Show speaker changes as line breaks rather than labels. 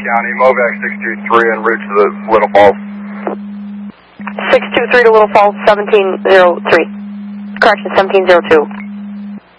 County, Movac 623 en route to the Little Falls.
623 to Little Falls, 1703. Correction, 1702.